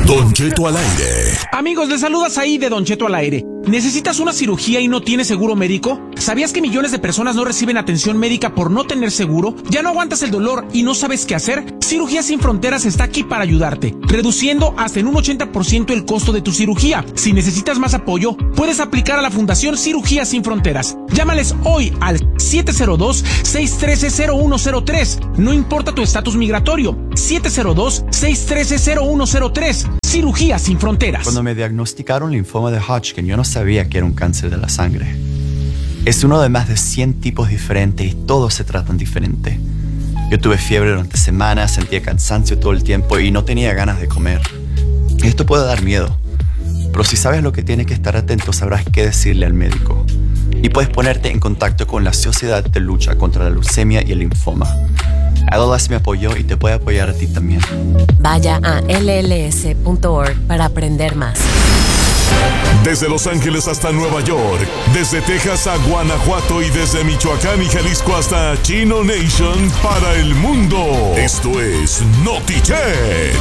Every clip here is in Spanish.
Don Cheto al aire. Amigos, les saludas ahí de Don Cheto al aire. ¿Necesitas una cirugía y no tienes seguro médico? ¿Sabías que millones de personas no reciben atención médica por no tener seguro? ¿Ya no aguantas el dolor y no sabes qué hacer? Cirugías Sin Fronteras está aquí para ayudarte, reduciendo hasta en un 80% el costo de tu cirugía. Si necesitas más apoyo, puedes aplicar a la Fundación Cirugías Sin Fronteras. Llámales hoy al 702-613-0103. No importa tu estatus migratorio. 702-613-0103. Cirugías Sin Fronteras. Cuando me diagnosticaron linfoma de Hodgkin, yo no sabía que era un cáncer de la sangre. Es uno de más de 100 tipos diferentes y todos se tratan diferente. Yo tuve fiebre durante semanas, sentía cansancio todo el tiempo y no tenía ganas de comer. Esto puede dar miedo, pero si sabes lo que tienes que estar atento, sabrás qué decirle al médico. Y puedes ponerte en contacto con la Sociedad de Lucha contra la Leucemia y el Linfoma. ALS me apoyó y te puede apoyar a ti también. Vaya a lls.org para aprender más. Desde Los Ángeles hasta Nueva York, desde Texas a Guanajuato y desde Michoacán y Jalisco hasta Chino Nation para el mundo. Esto es NotiChet.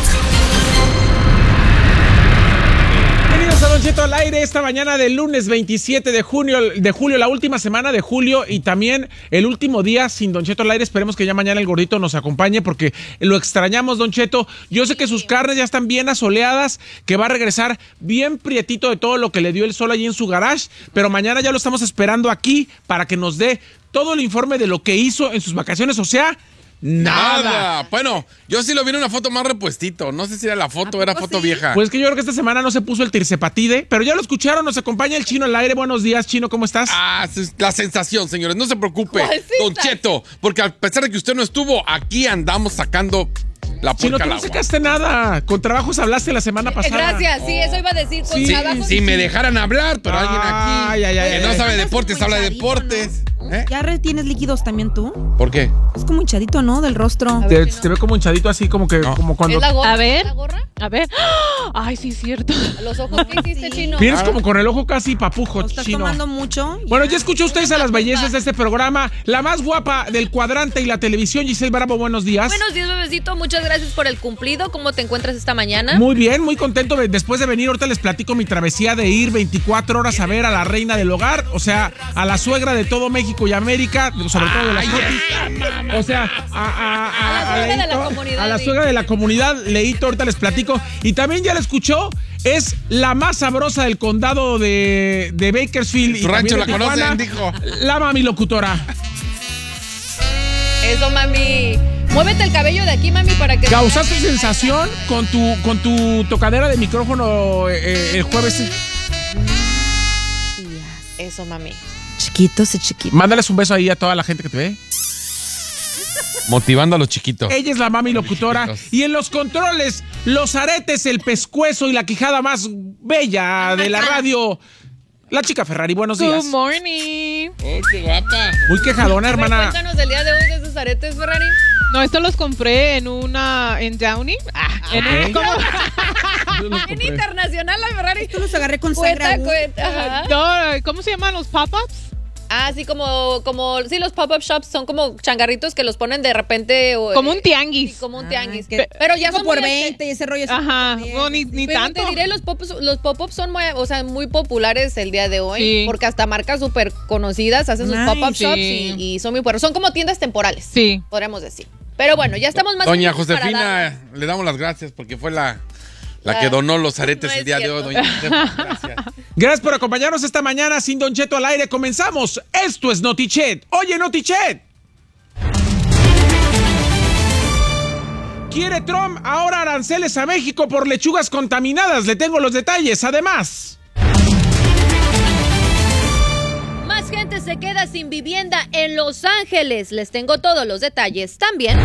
Bienvenidos a Don Cheto al aire esta mañana del lunes 27 de julio, la última semana de julio y también el último día sin Don Cheto al aire. Esperemos que ya mañana el gordito nos acompañe porque lo extrañamos, Don Cheto. Yo sé que sus carnes ya están bien asoleadas, que va a regresar bien prietito de todo lo que le dio el sol allí en su garage, pero mañana ya lo estamos esperando aquí para que nos dé todo el informe de lo que hizo en sus vacaciones, o sea... Nada. Bueno, yo sí lo vi en una foto más repuestito. No sé si era la foto o era foto vieja. Pues que yo creo que esta semana no se puso el tirsepatide, pero ya lo escucharon, nos acompaña el Chino al aire. Buenos días, Chino, ¿cómo estás? La sensación, señores. No se preocupe, Don Cheto, porque a pesar de que usted no estuvo, aquí andamos sacando la Chino, puerca tú al no agua. sacaste nada. Con trabajos hablaste la semana pasada. Gracias, sí, eso iba a decir. Con trabajos. Si me dejaran hablar, pero alguien aquí que no sabe deportes, habla de deportes. ¿Eh? ¿Ya retienes líquidos también tú? ¿Por qué? Es como hinchadito, ¿no? Del rostro. Te ve como hinchadito así, como que como cuando... ¿Es la gorra? A ver. ¿La gorra? A ver. Ay, sí, es cierto. Los ojos, ¿qué hiciste, Chino? Vienes como con el ojo casi papujo, ¿O estás Chino. tomando mucho? Bueno, ya escuchó ustedes a las bellezas de este programa. La más guapa del cuadrante y la televisión, Giselle Bravo, buenos días. Buenos días, bebecito. Muchas gracias por el cumplido. ¿Cómo te encuentras esta mañana? Muy bien, muy contento. Después de venir, ahorita les platico mi travesía de ir 24 horas a ver a la reina del hogar, o sea, a la suegra de todo México y América, sobre todo de las Jotis. O sea, a la suegra de la comunidad. A la suegra de la comunidad, Leito, ahorita les platico. Y también ya la escuchó, es la más sabrosa del condado de Bakersfield. Tu y rancho también de la Tijuana, conocen, dijo. La mami locutora. Eso, mami. Muévete el cabello de aquí, mami, para que... ¿Causaste sensación con tu tocadera de micrófono el jueves? Eso, mami. Chiquitos y chiquitos. Mándales un beso ahí a toda la gente que te ve. Motivando a los chiquitos. Ella es la mami locutora. Y en los controles, los aretes, el pescuezo y la quijada más bella de la radio. La chica Ferrari, buenos días. Good morning. Oh, qué guapa. Muy quejadona, hermana. Cuéntanos el día de hoy de esos aretes, Ferrari. No, esto los compré en Downey. En internacional, la Ferrari. Yo los agarré con sangre. Cuenta. Ajá. No, ¿cómo se llaman los pop-ups? Sí, sí, los pop-up shops son como changarritos que los ponen de repente. Como un tianguis. Sí, como un tianguis. Que Pero ya son por muy 20 y ese rollo. Ajá, Bien. no, ni Pero tanto. te diré, los pop-ups son muy populares el día de hoy. Sí. Porque hasta marcas súper conocidas hacen sus Nice. pop-up shops Sí. y son muy buenos. Son como tiendas temporales. Sí. Podríamos decir. Pero bueno, ya estamos más Doña listos para darle. Josefina, le damos las gracias porque fue la que donó los aretes No es el día cierto. de hoy. Doña Josefina, gracias. Gracias por acompañarnos esta mañana sin Don Cheto al aire. Comenzamos. Esto es NotiChet. Oye, NotiChet. ¿Quiere Trump ahora aranceles a México por lechugas contaminadas? Le tengo los detalles. Además... Más gente se queda sin vivienda en Los Ángeles. Les tengo todos los detalles también.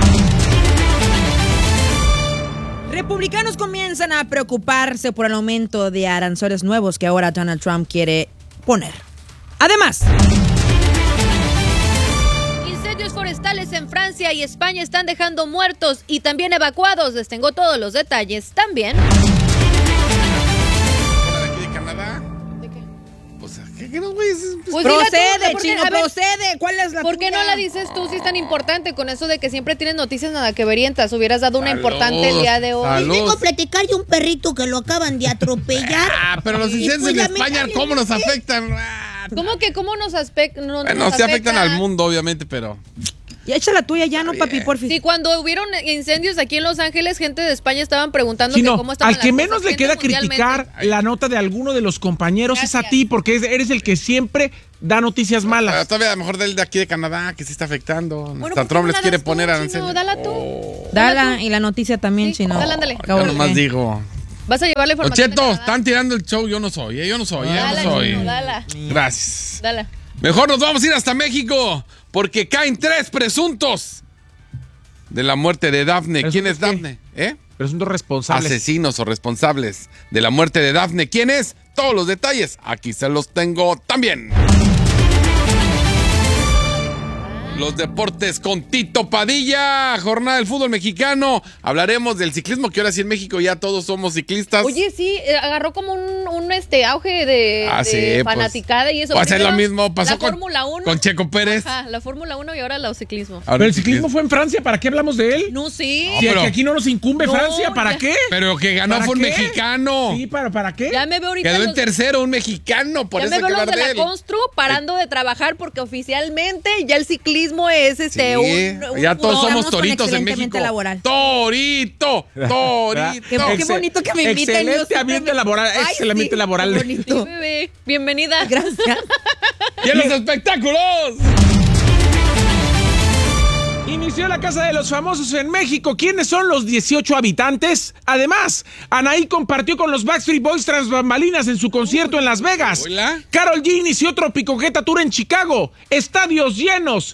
Republicanos comienzan a preocuparse por el aumento de aranceles nuevos que ahora Donald Trump quiere poner. Además, Incendios forestales en Francia y España están dejando muertos y también evacuados. Les tengo todos los detalles también. ¿Fuera de aquí de Canadá? ¿De qué? O sea, ¿qué? ¿Qué no, güey? Pues dila tú, Procede, porque, chino, a ver, procede. ¿Cuál es la ¿por qué tuya? no la dices tú si es tan importante con eso de que siempre tienes noticias nada que verientas? Hubieras dado una Salud. importante el día de hoy. Salud. Vengo a platicar de un perrito que lo acaban de atropellar. Pero los Y incendios pues, en España, ¿cómo nos afectan? ¿Cómo nos afectan? Bueno, sí afectan al mundo, obviamente, pero... Ya echa la tuya ya, ¿no, papi? Porfis. Sí, cuando hubieron incendios aquí en Los Ángeles, gente de España estaban preguntando que Chino, cómo estaban al que las menos cosas, le gente queda mundialmente. criticar la nota de alguno de los compañeros es a Gracias. ti, porque eres el que siempre da noticias Pero malas. todavía a lo mejor del de aquí de Canadá, que sí está afectando. Bueno, Hasta ¿por qué Trump no les la quiere das poner tú, aranceles. Chino? Dala tú. Dala, y la noticia también, Sí, chino. dale, ándale. Yo nomás digo. Vas a llevarle Don información. Cheto, de Canadá. están tirando el show, yo no soy, yo no soy. Chino, dala. Gracias. Dala. Mejor nos vamos a ir hasta México, porque caen 3 presuntos de la muerte de Dafne. ¿Quién es ¿Presuntos Dafne? ¿Eh? Presuntos responsables. Asesinos o responsables de la muerte de Dafne. ¿Quién es? Todos los detalles, aquí se los tengo también. Los deportes con Tito Padilla, jornada del fútbol mexicano. Hablaremos del ciclismo, que ahora sí en México ya todos somos ciclistas. Oye, sí, agarró como un auge de Sí, fanaticada y eso. Pues es lo Primero, mismo, pasó la Fórmula 1. con Checo Pérez. Ajá, la Fórmula 1 y ahora el ciclismo. Pero el ciclismo fue en Francia, ¿para qué hablamos de él? No, sí. Si pero- que aquí no nos incumbe No, Francia, ¿para ya. qué? Pero que ganó ¿Para fue un qué? mexicano. Sí, ¿para qué? Ya me veo ahorita Quedó en los- tercero un mexicano, por ya eso me hay que veo los hablar de de la él. Constru parando de trabajar porque oficialmente ya el ciclismo es Sí, ya todos somos Estamos con toritos en excelentemente México. laboral. Torito. Qué bonito que me inviten. yo Excelente siempre ambiente me- laboral, Ay, excelente sí, laboral. qué bonito. Sí, bebé. Bienvenida. Gracias. ¡Y en los espectáculos! Inició la Casa de los Famosos en México. ¿Quiénes son los 18 habitantes? Además, Anaí compartió con los Backstreet Boys tras bambalinas en su concierto en Las Vegas. Hola. Karol G inició Tropicoqueta Tour en Chicago. Estadios llenos.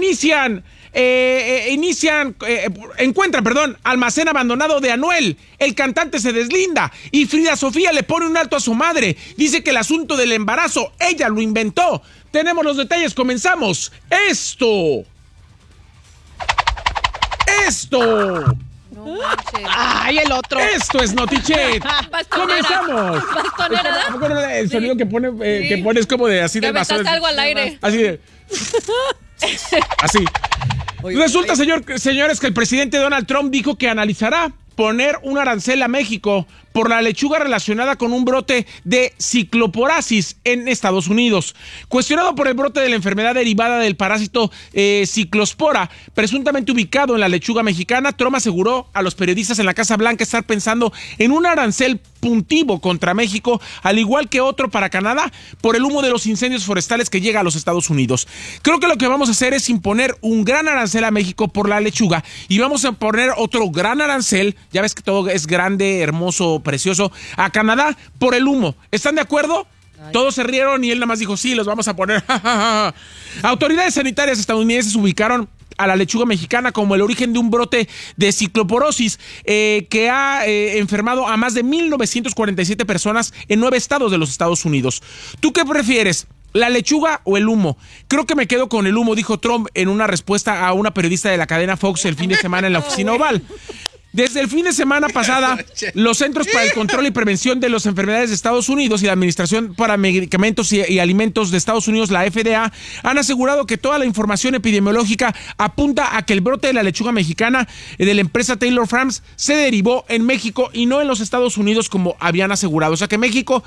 Encuentran, almacén abandonado de Anuel. El cantante se deslinda y Frida Sofía le pone un alto a su madre. Dice que el asunto del embarazo, ella lo inventó. Tenemos los detalles, comenzamos. Esto. No manches. Ay, el otro. Esto es Notichet. Bastonera. Comenzamos. Bastonera. ¿A poco no el Sí. sonido que Sí. pones como de así Te de aventaste basura? algo al aire. Así de. Así. Resulta, señores, que el presidente Donald Trump dijo que analizará poner un arancel a México por la lechuga relacionada con un brote de cicloporasis en Estados Unidos. Cuestionado por el brote de la enfermedad derivada del parásito ciclospora, presuntamente ubicado en la lechuga mexicana, Trump aseguró a los periodistas en la Casa Blanca estar pensando en un arancel puntivo contra México, al igual que otro para Canadá, por el humo de los incendios forestales que llega a los Estados Unidos. Creo que lo que vamos a hacer es imponer un gran arancel a México por la lechuga y vamos a poner otro gran arancel, ya ves que todo es grande, hermoso, precioso, a Canadá por el humo. ¿Están de acuerdo? Todos se rieron y él nada más dijo, sí, los vamos a poner. Autoridades sanitarias estadounidenses ubicaron a la lechuga mexicana como el origen de un brote de cicloporosis que ha enfermado a más de 1,947 personas en 9 estados de los Estados Unidos. ¿Tú qué prefieres? ¿La lechuga o el humo? Creo que me quedo con el humo, dijo Trump en una respuesta a una periodista de la cadena Fox el fin de semana en la oficina Oval. Desde el fin de semana pasada, los Centros para el Control y Prevención de las Enfermedades de Estados Unidos y la Administración para Medicamentos y Alimentos de Estados Unidos, la FDA, han asegurado que toda la información epidemiológica apunta a que el brote de la lechuga mexicana de la empresa Taylor Farms se derivó en México y no en los Estados Unidos como habían asegurado. O sea que México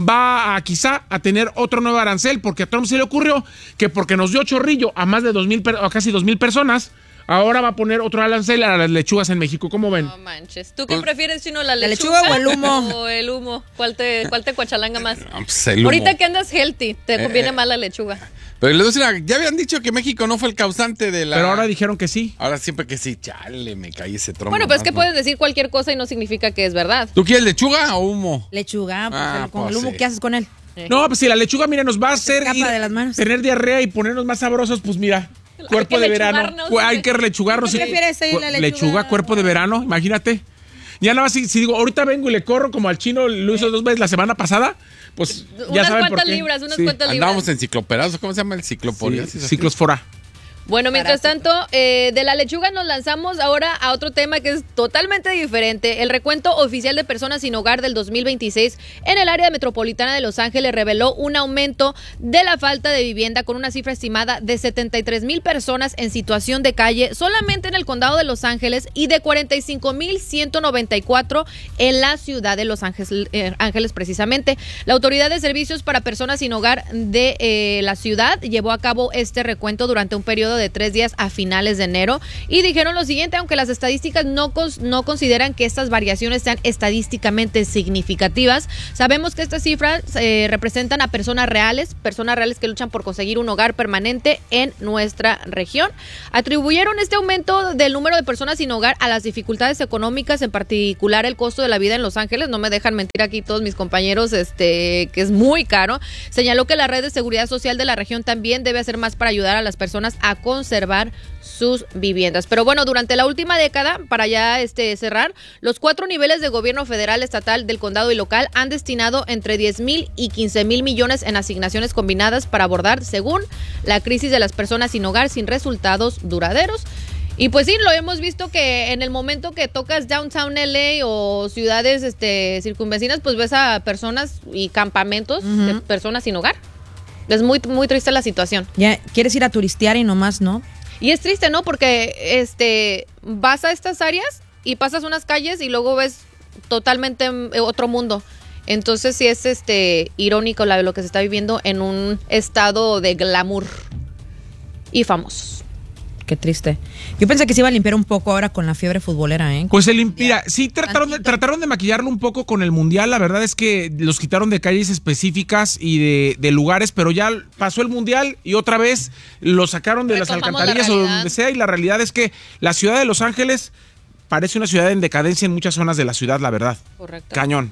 va quizá a tener otro nuevo arancel porque a Trump se le ocurrió que porque nos dio chorrillo a más de 2,000 o casi 2,000 personas, ahora va a poner otro arancel a las lechugas en México. ¿Cómo ven? No manches. ¿Tú qué prefieres, Chino? ¿La lechuga o el humo? O el humo. ¿Cuál te cuachalanga más? Pues el humo. Ahorita que andas healthy, te conviene más la lechuga. Pero les voy a decir, ya habían dicho que México no fue el causante de la... Pero ahora dijeron que sí. Ahora siempre que sí, chale, me caí ese trompo. Bueno, pues es más, que ¿no? puedes decir cualquier cosa y no significa que es verdad. ¿Tú quieres lechuga o humo? Lechuga, pues, con pues el humo, sí. ¿qué haces con él? No, pues si la lechuga, mira, nos va a hacer escapa de las manos. tener diarrea y ponernos más sabrosos, pues mira, cuerpo que de verano. lechugarnos, Hay que lechugarnos. ¿Qué prefieres ahí, la lechuga? Cuerpo de verano, imagínate. Ya nada más, si digo, ahorita vengo y le corro como al chino, lo hizo 2 veces la semana pasada, pues ya Unas saben por cuantas qué. libras, unas Sí. cuantas libras. Andábamos en cicloperazo, ¿cómo se llama el cicloporia? Sí, ciclosfora. Bueno, mientras tanto, de la lechuga nos lanzamos ahora a otro tema que es totalmente diferente. El recuento oficial de personas sin hogar del 2026 en el área metropolitana de Los Ángeles reveló un aumento de la falta de vivienda con una cifra estimada de 73,000 personas en situación de calle solamente en el condado de Los Ángeles y de 45,194 en la ciudad de Los Ángeles precisamente. La Autoridad de Servicios para Personas sin Hogar de la ciudad llevó a cabo este recuento durante un periodo de 3 días a finales de enero y dijeron lo siguiente: aunque las estadísticas no consideran que estas variaciones sean estadísticamente significativas, sabemos que estas cifras representan a personas reales que luchan por conseguir un hogar permanente en nuestra región. Atribuyeron este aumento del número de personas sin hogar a las dificultades económicas, en particular el costo de la vida en Los Ángeles. No me dejan mentir aquí todos mis compañeros, que es muy caro. Señaló que la red de seguridad social de la región también debe hacer más para ayudar a las personas a conservar sus viviendas. Pero bueno, durante la última década, para ya cerrar, los 4 niveles de gobierno federal, estatal, del condado y local han destinado entre 10,000 y 15,000 millones en asignaciones combinadas para abordar, según la crisis de las personas sin hogar sin resultados duraderos. Y pues sí, lo hemos visto que en el momento que tocas Downtown LA o ciudades circunvecinas, pues ves a personas y campamentos de personas sin hogar. Es muy, muy triste la situación. Ya, ¿quieres ir a turistear y nomás no? Y es triste, ¿no? Porque vas a estas áreas y pasas unas calles y luego ves totalmente otro mundo. Entonces sí es irónico lo que se está viviendo en un estado de glamour y famosos. Qué triste. Yo pensé que se iba a limpiar un poco ahora con la fiebre futbolera, ¿eh? Pues mira, sí trataron de maquillarlo un poco con el Mundial. La verdad es que los quitaron de calles específicas y de lugares, pero ya pasó el Mundial y otra vez lo sacaron de las alcantarillas o donde sea. Y la realidad es que la ciudad de Los Ángeles parece una ciudad en decadencia en muchas zonas de la ciudad, la verdad. Correcto. Cañón.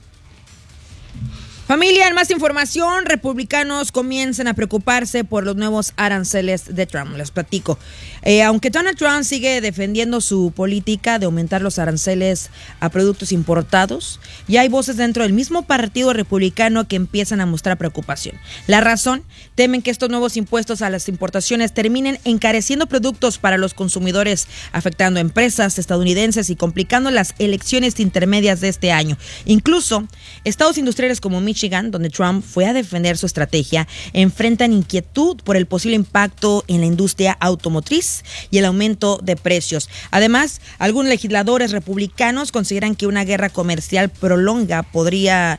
Familia, en más información, republicanos comienzan a preocuparse por los nuevos aranceles de Trump. Les platico. Aunque Donald Trump sigue defendiendo su política de aumentar los aranceles a productos importados, ya hay voces dentro del mismo partido republicano que empiezan a mostrar preocupación. La razón: temen que estos nuevos impuestos a las importaciones terminen encareciendo productos para los consumidores, afectando a empresas estadounidenses y complicando las elecciones intermedias de este año. Incluso, estados industriales como Michigan, donde Trump fue a defender su estrategia, enfrentan inquietud por el posible impacto en la industria automotriz y el aumento de precios. Además, algunos legisladores republicanos consideran que una guerra comercial prolongada podría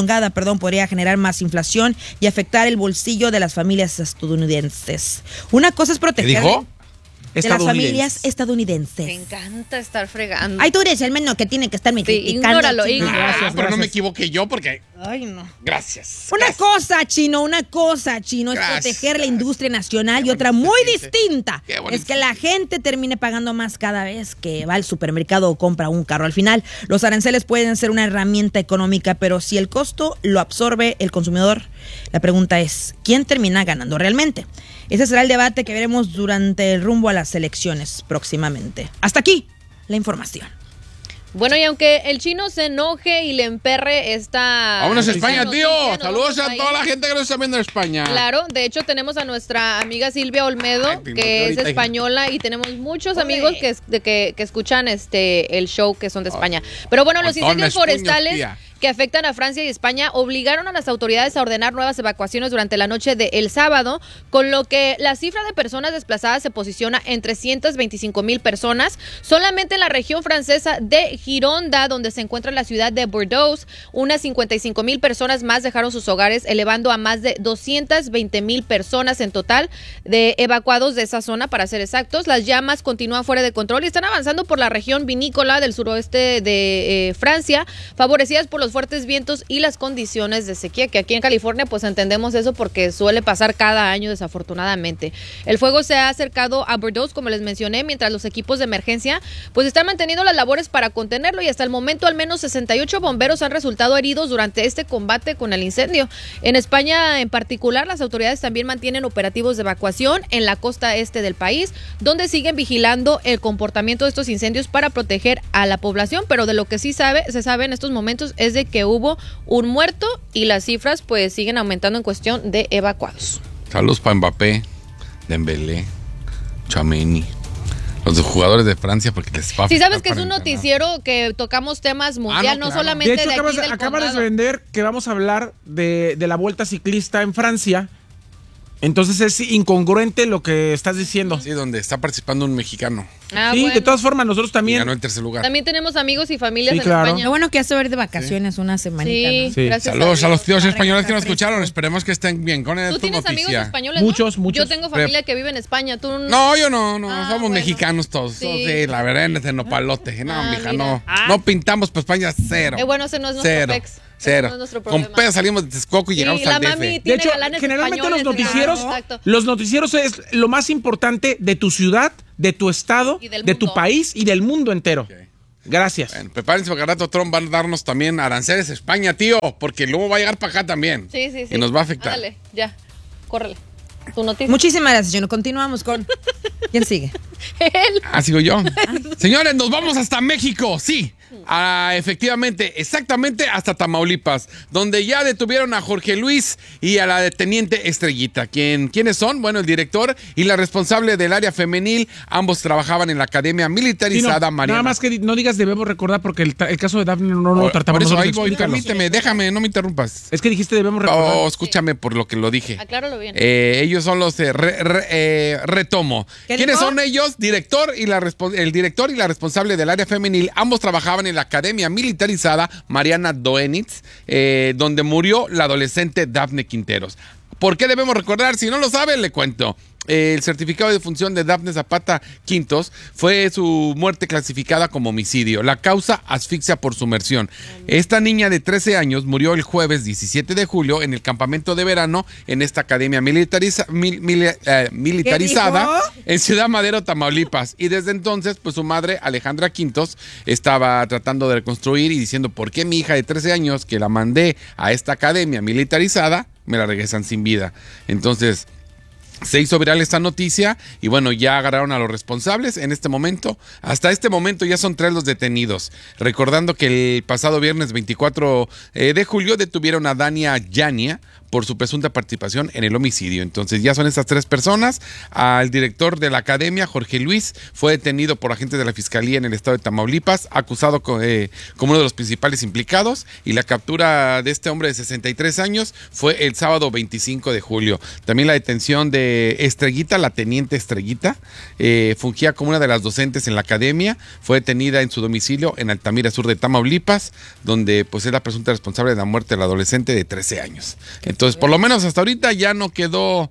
generar más inflación y afectar el bolsillo de las familias estadounidenses. Una cosa es proteger de las familias estadounidenses. Me encanta estar fregando. Ay, tú eres el menos que tiene que estarme criticando. Ignóralo. Gracias, pero no me equivoqué yo porque... Ay, no. Gracias. Una cosa, Chino, es proteger la industria nacional y otra muy distinta es que la gente termine pagando más cada vez que va al supermercado o compra un carro. Al final, los aranceles pueden ser una herramienta económica, pero si el costo lo absorbe el consumidor, la pregunta es, ¿quién termina ganando realmente? Ese será el debate que veremos durante el rumbo a las elecciones próximamente. Hasta aquí la información. Bueno, y aunque el Chino se enoje y le emperre esta... ¡Vámonos a España, tío! Saludos a toda la gente que nos está viendo en España. Claro, de hecho tenemos a nuestra amiga Silvia Olmedo, que es española, y tenemos muchos amigos que escuchan el show que son de España. Pero bueno, los incendios forestales que afectan a Francia y España obligaron a las autoridades a ordenar nuevas evacuaciones durante la noche del sábado, con lo que la cifra de personas desplazadas se posiciona en 325,000 personas. Solamente en la región francesa de Gironda, donde se encuentra la ciudad de Bordeaux, unas 55,000 personas más dejaron sus hogares, elevando a más de 220,000 personas en total de evacuados de esa zona, para ser exactos. Las llamas continúan fuera de control y están avanzando por la región vinícola del suroeste de Francia, favorecidas por los fuertes vientos y las condiciones de sequía, que aquí en California pues entendemos eso porque suele pasar cada año, desafortunadamente. El fuego se ha acercado a Bordeaux, como les mencioné, mientras los equipos de emergencia pues están manteniendo las labores para contenerlo, y hasta el momento al menos 68 bomberos han resultado heridos durante este combate con el incendio. En España en particular, las autoridades también mantienen operativos de evacuación en la costa este del país, donde siguen vigilando el comportamiento de estos incendios para proteger a la población, pero de lo que sí se sabe en estos momentos es de que hubo un muerto y las cifras pues siguen aumentando en cuestión de evacuados. Saludos para Mbappé, Dembélé, Tchouaméni. Los jugadores de Francia porque les va a... Sí, sabes que es un noticiero que tocamos temas mundial, no claro. solamente De hecho, de aquí del acabas condado. de vender que vamos a hablar de la Vuelta Ciclista en Francia. Entonces es incongruente lo que estás diciendo. Sí, donde está participando un mexicano. Sí, bueno. De todas formas, nosotros también. Y ganó en tercer lugar. También tenemos amigos y familias en claro. España. Lo bueno que hace ver de vacaciones una semanita. Sí, ¿no? Sí. gracias. Saludos a los tíos Para españoles que nos regresar escucharon. Esperemos que estén bien con ¿Tú esta tienes amigos noticia. españoles? Muchos, ¿no? muchos. Yo tengo familia que vive en España. ¿Tú No, yo no, Ah, somos bueno. mexicanos todos. Sí. Sí, la verdad es de nopalote. No, mija, mira. no pintamos para España cero. Bueno, ese no es nuestro Cero. pex. Cero. No es nuestro Con problema. pedo salimos de Texcoco y llegamos la al mami DF. De tiene hecho, galanes generalmente españoles, los exacto. noticieros es lo más importante de tu ciudad, de tu estado, Y del de tu mundo. país y del mundo entero. Ok. Gracias. Bueno, prepárense porque al rato Trump va a darnos también aranceles a España, tío, porque luego va a llegar para acá también. Sí. Y nos va a afectar. Dale, ya. Córrele. Tu noticia. Muchísimas gracias, Gino. Continuamos con... ¿Quién sigue? Él. Sigo yo. Señores, nos vamos hasta México, sí. Efectivamente, exactamente hasta Tamaulipas, donde ya detuvieron a Jorge Luis y a la teniente Estrellita. ¿Quiénes son? Bueno, el director y la responsable del área femenil. Ambos trabajaban en la academia militarizada Mariana. Nada más que no digas debemos recordar porque el caso de Dafne no lo tratamos Por eso nosotros. ahí voy, Explícanos. permíteme, déjame, no me interrumpas. Es que dijiste debemos recordar. Escúchame por lo que lo dije. Acláralo bien. Ellos son los retomo. ¿Qué ¿Quiénes dijo? son ellos? El director y la responsable del área femenil. Ambos trabajaban en la academia militarizada Mariana Doenitz, donde murió la adolescente Dafne Quinteros. ¿Por qué debemos recordar? Si no lo sabe, le cuento. El certificado de defunción de Dafne Zapata Quintos fue su muerte clasificada como homicidio. La causa, asfixia por sumersión. Esta niña de 13 años murió el jueves 17 de julio en el campamento de verano en esta academia militarizada en Ciudad Madero, Tamaulipas. Y desde entonces, pues su madre, Alejandra Quintos, estaba tratando de reconstruir y diciendo, ¿por qué mi hija de 13 años, que la mandé a esta academia militarizada, me la regresan sin vida? Entonces... se hizo viral esta noticia y bueno, ya agarraron a los responsables en este momento. Hasta este momento ya son 3 los detenidos. Recordando que el pasado viernes 24 de julio detuvieron a Dania Yania por su presunta participación en el homicidio. Entonces ya son estas 3 personas. Al director de la academia, Jorge Luis, fue detenido por agentes de la Fiscalía en el estado de Tamaulipas, acusado como uno de los principales implicados, y la captura de este hombre de 63 años fue el sábado 25 de julio. También la detención de Estrellita, la teniente Estrellita, fungía como una de las docentes en la academia, fue detenida en su domicilio en Altamira Sur de Tamaulipas, donde pues es la presunta responsable de la muerte de la adolescente de 13 años. Entonces, por lo menos hasta ahorita ya no quedó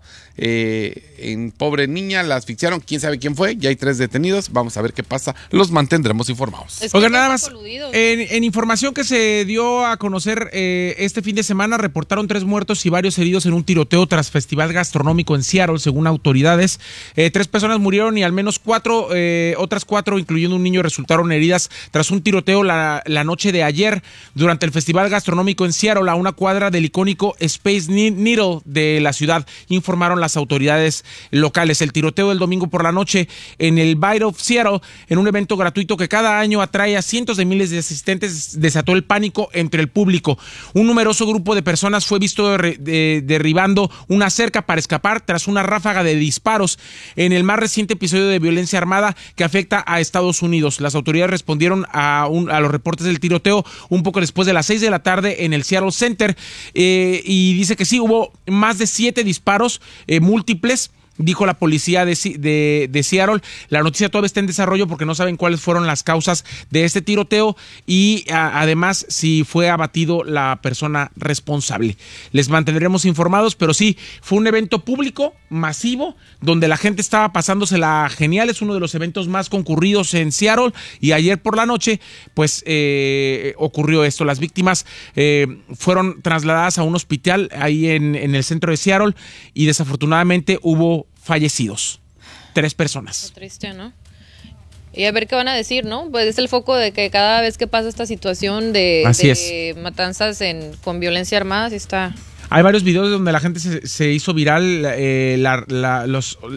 en pobre niña, la asfixiaron, quién sabe quién fue, ya hay 3 detenidos, vamos a ver qué pasa, los mantendremos informados. Oigan, nada más, en información que se dio a conocer este fin de semana, reportaron 3 muertos y varios heridos en un tiroteo tras festival gastronómico en Seattle, según autoridades. 3 personas murieron y al menos otras 4, incluyendo un niño, resultaron heridas tras un tiroteo la noche de ayer durante el festival gastronómico en Seattle, a una cuadra del icónico Space Needle de la ciudad, informaron las autoridades locales. El tiroteo del domingo por la noche en el Bite of Seattle, en un evento gratuito que cada año atrae a cientos de miles de asistentes, desató el pánico entre el público. Un numeroso grupo de personas fue visto derribando una cerca para escapar tras una ráfaga de disparos en el más reciente episodio de violencia armada que afecta a Estados Unidos. Las autoridades respondieron a los reportes del tiroteo un poco después de las 6 de la tarde en el Seattle Center, y dice que sí, hubo más de 7 disparos múltiples, dijo la policía de Seattle. La noticia todavía está en desarrollo porque no saben cuáles fueron las causas de este tiroteo y además si fue abatido la persona responsable. Les mantendremos informados, pero sí, fue un evento público masivo donde la gente estaba pasándosela genial. Es uno de los eventos más concurridos en Seattle y ayer por la noche pues ocurrió esto. Las víctimas fueron trasladadas a un hospital ahí en el centro de Seattle y desafortunadamente hubo fallecidos, 3 personas. Qué triste, ¿no? Y a ver qué van a decir, ¿no? Pues es el foco de que cada vez que pasa esta situación de matanzas con violencia armada, sí está. Hay varios videos donde la gente se hizo viral, la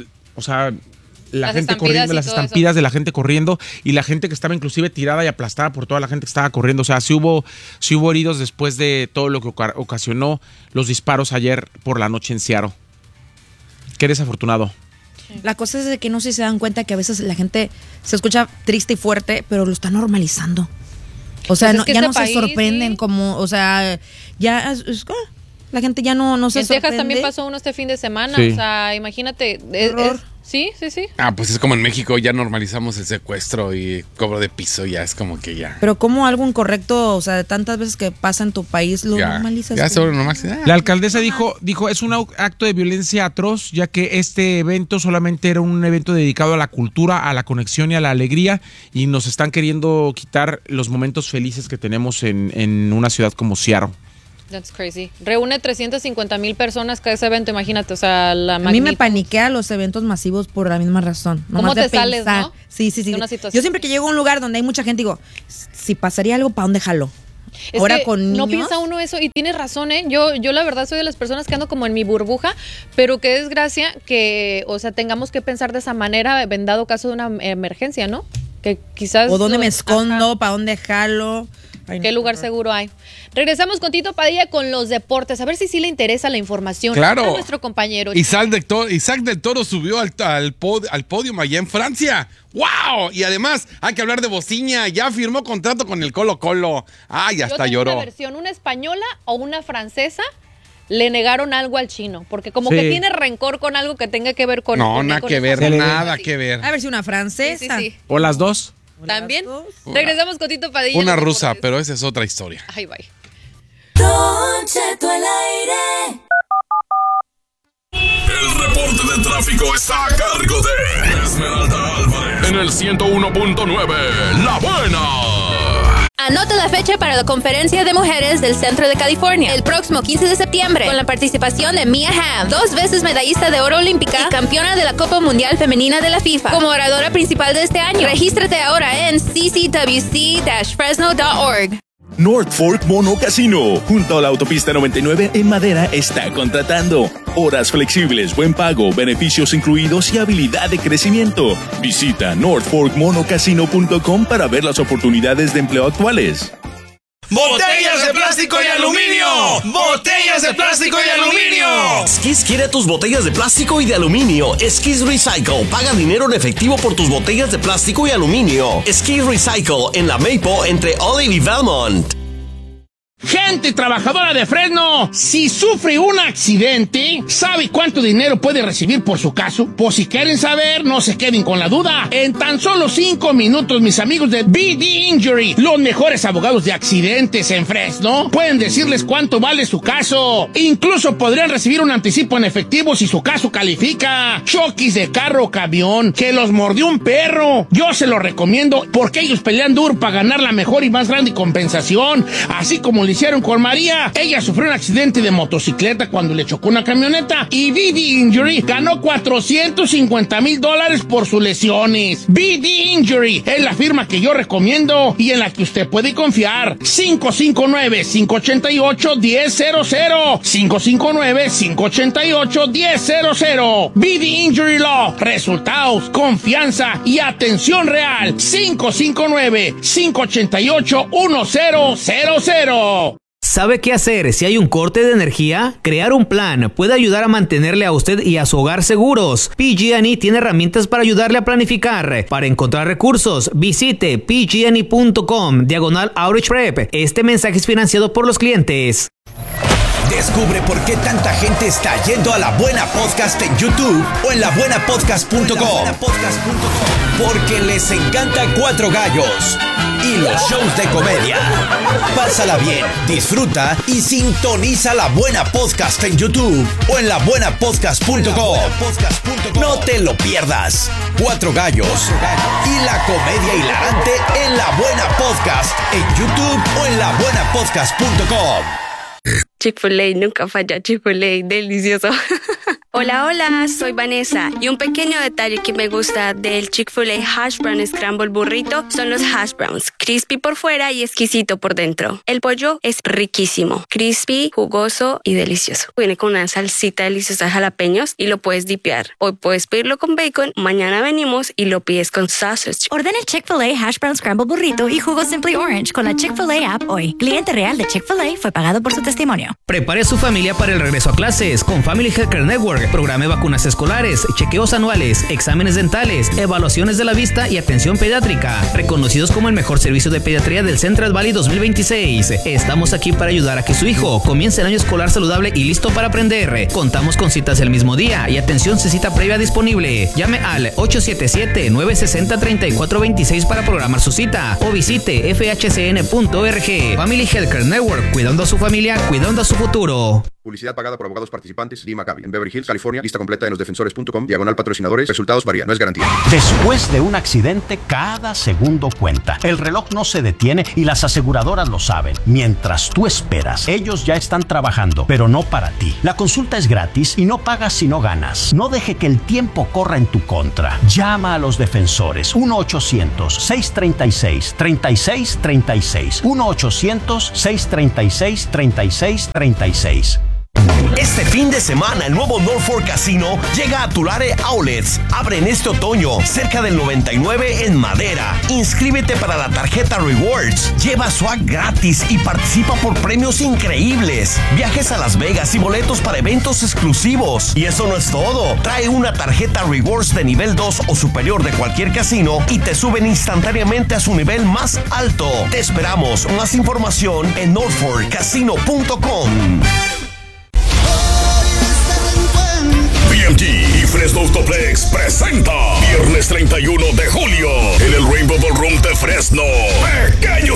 gente corriendo, las estampidas de la gente corriendo y la gente que estaba inclusive tirada y aplastada por toda la gente que estaba corriendo. O sea, sí hubo heridos después de todo lo que ocasionó los disparos ayer por la noche en Seattle. Qué desafortunado. La cosa es de que no sé si se dan cuenta que a veces la gente se escucha triste y fuerte, pero lo está normalizando. O sea, Pues es que ya este no país, se sorprenden sí. como, o sea, ya la gente ya no se En sorprende. Texas también pasó uno este fin de semana. Sí. O sea, imagínate. Sí. Pues es como en México, ya normalizamos el secuestro y cobro de piso, ya es como que ya. Pero como algo incorrecto, o sea, de tantas veces que pasa en tu país, lo normalizas. Ya sobre normal. La alcaldesa dijo, es un acto de violencia atroz, ya que este evento solamente era un evento dedicado a la cultura, a la conexión y a la alegría, y nos están queriendo quitar los momentos felices que tenemos en una ciudad como Seattle. That's crazy. Reúne 350,000 personas cada ese evento, imagínate, o sea, la A mí magnitud. me paniquea los eventos masivos por la misma razón. ¿Cómo Nomás te de sales, pensar. no? Sí. De una situación. Yo siempre que llego a un lugar donde hay mucha gente, digo, si pasaría algo, ¿para dónde jalo? Es Ahora que con niños. no piensa uno eso, y tienes razón, ¿eh? Yo la verdad soy de las personas que ando como en mi burbuja, pero qué desgracia que, o sea, tengamos que pensar de esa manera, vendado caso de una emergencia, ¿no? Que quizás... O dónde me escondo, para dónde jalo. Ay, ¿Qué no, lugar horror. seguro hay? Regresamos con Tito Padilla con los deportes. A ver si sí le interesa la información. Claro. A nuestro compañero. Isaac del Toro subió al podio allá en Francia. ¡Wow! Y además, hay que hablar de Bociña. Ya firmó contrato con el Colo-Colo. Ya hasta tengo lloró. una versión, una española o una francesa. Le negaron algo al chino, porque como que tiene rencor con algo que tenga que ver con... No, con nada con que esa ver, persona. nada que ver. A ver si una francesa. Sí. ¿O las dos? ¿También? Regresamos con Tito Padilla. Una los rusa, deportes. pero esa es otra historia. Ay, bye. Don Cheto al aire. El reporte de tráfico está a cargo de Esmeralda Álvarez en el 101.9 La Buena. Anota la fecha para la conferencia de mujeres del Centro de California el próximo 15 de septiembre con la participación de Mia Hamm, 2 veces medallista de oro olímpica y campeona de la Copa Mundial Femenina de la FIFA, como oradora principal de este año. Regístrate ahora en ccwc-fresno.org. North Fork Mono Casino, junto a la autopista 99 en Madera, está contratando. Horas flexibles, buen pago, beneficios incluidos y habilidad de crecimiento. Visita northforkmonocasino.com para ver las oportunidades de empleo actuales. ¡Botellas de plástico y aluminio! ¡Botellas de plástico y aluminio! Skis quiere tus botellas de plástico y de aluminio. Skis Recycle. Paga dinero en efectivo por tus botellas de plástico y aluminio. Skis Recycle en la Maple entre Olive y Valmont. Gente trabajadora de Fresno, si sufre un accidente, ¿sabe cuánto dinero puede recibir por su caso? Pues si quieren saber, no se queden con la duda. En tan solo 5 minutos, mis amigos de BD Injury, los mejores abogados de accidentes en Fresno, pueden decirles cuánto vale su caso. Incluso podrían recibir un anticipo en efectivo si su caso califica. Choques de carro o camión, que los mordió un perro. Yo se lo recomiendo porque ellos pelean duro para ganar la mejor y más grande compensación, así como lo hicieron con María. Ella sufrió un accidente de motocicleta cuando le chocó una camioneta y BD Injury ganó $450,000 por sus lesiones. BD Injury es la firma que yo recomiendo y en la que usted puede confiar. 559-588-1000. 559-588-1000. BD Injury Law. Resultados, confianza y atención real. 559-588-1000. ¿Sabe qué hacer si hay un corte de energía? Crear un plan puede ayudar a mantenerle a usted y a su hogar seguros. PG&E tiene herramientas para ayudarle a planificar. Para encontrar recursos, visite pgne.com/outreach prep. Este mensaje es financiado por los clientes. Descubre por qué tanta gente está yendo a La Buena Podcast en YouTube o en labuenapodcast.com. Porque les encanta Cuatro Gallos y los shows de comedia. Pásala bien, disfruta y sintoniza La Buena Podcast en YouTube o en labuenapodcast.com. No te lo pierdas. Cuatro Gallos y la comedia hilarante en La Buena Podcast en YouTube o en labuenapodcast.com. Chick-fil-A, nunca falla. Chick-fil-A, delicioso. Hola, soy Vanessa y un pequeño detalle que me gusta del Chick-fil-A Hash Brown Scramble Burrito son los hash browns, crispy por fuera y exquisito por dentro. El pollo es riquísimo, crispy, jugoso y delicioso. Viene con una salsita deliciosa de jalapeños y lo puedes dipear. Hoy puedes pedirlo con bacon, mañana venimos y lo pides con sausage. Ordena el Chick-fil-A Hash Brown Scramble Burrito y jugo Simply Orange con la Chick-fil-A app hoy. Cliente real de Chick-fil-A fue pagado por su testimonio. Prepare a su familia para el regreso a clases con Family Healthcare Network. Network. Programa vacunas escolares, chequeos anuales, exámenes dentales, evaluaciones de la vista y atención pediátrica. Reconocidos como el mejor servicio de pediatría del Central Valley 2026. Estamos aquí para ayudar a que su hijo comience el año escolar saludable y listo para aprender. Contamos con citas el mismo día y atención sin cita previa disponible. Llame al 877-960-3426 para programar su cita o visite fhcn.org. Family Healthcare Network, cuidando a su familia, cuidando a su futuro. Publicidad pagada por abogados participantes. Lee Maccabi. En Beverly Hills, California. Lista completa en losdefensores.com. /patrocinadores. Resultados varían. No es garantía. Después de un accidente, cada segundo cuenta. El reloj no se detiene y las aseguradoras lo saben. Mientras tú esperas, ellos ya están trabajando, pero no para ti. La consulta es gratis y no pagas si no ganas. No deje que el tiempo corra en tu contra. Llama a los defensores. 1-800-636-3636. 1-800-636-3636. Este fin de semana, el nuevo Norfolk Casino llega a Tulare Outlets. Abre en este otoño, cerca del 99 en Madera. Inscríbete para la tarjeta Rewards. Lleva swag gratis y participa por premios increíbles. Viajes a Las Vegas y boletos para eventos exclusivos. Y eso no es todo. Trae una tarjeta Rewards de nivel 2 o superior de cualquier casino y te suben instantáneamente a su nivel más alto. Te esperamos. Más información en norfolkcasino.com. BMG y Fresno Autoplex presenta viernes 31 de julio en el Rainbow Ballroom de Fresno. Pequeño